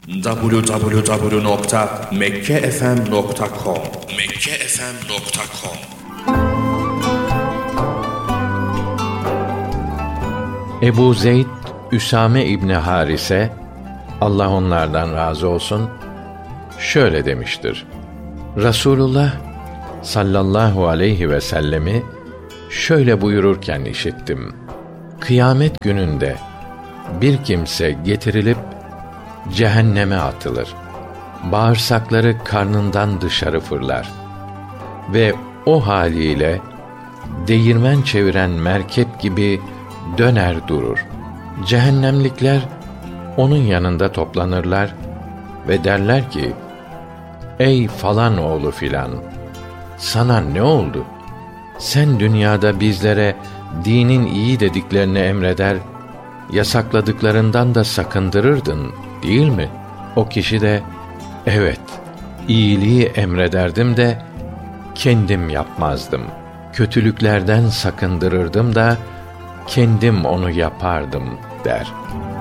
www.mekkefm.com Ebu Zeyd Üsame İbni Harise, Allah onlardan razı olsun, şöyle demiştir: Rasulullah sallallahu aleyhi ve sellemi şöyle buyururken işittim: Kıyamet gününde bir kimse getirilip cehenneme atılır. Bağırsakları karnından dışarı fırlar ve o haliyle değirmen çeviren merkep gibi döner durur. Cehennemlikler onun yanında toplanırlar ve derler ki: Ey falan oğlu filan, sana ne oldu? Sen dünyada bizlere dinin iyi dediklerini emreder, yasakladıklarından da sakındırırdın, değil mi? O kişi de, evet, iyiliği emrederdim de kendim yapmazdım. Kötülüklerden sakındırırdım da kendim onu yapardım der.